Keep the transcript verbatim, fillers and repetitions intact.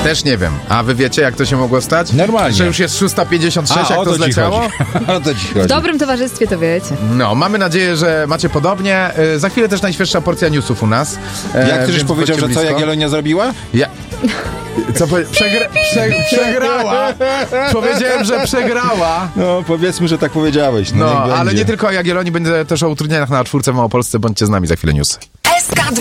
Też nie wiem. A wy wiecie, jak to się mogło stać? Normalnie. Że już jest szósta pięćdziesiąt sześć, A, jak o to to ci zleciało? chodzi. O to ci chodzi. W dobrym towarzystwie to wiecie. No, mamy nadzieję, że macie podobnie. E, za chwilę też najświeższa porcja newsów u nas. E, Jak ty żeś więc powiedział, bądźcie że co blisko. Jagiellonia zrobiła? Ja... Co powie... Przegra... Prze... Przegrała! Powiedziałem, że przegrała. No, powiedzmy, że tak powiedziałeś. No, No, niech ale będzie. nie tylko o Jagiellonii, będzie też o utrudnieniach na czwórce w Małopolsce. Bądźcie z nami, za chwilę newsy.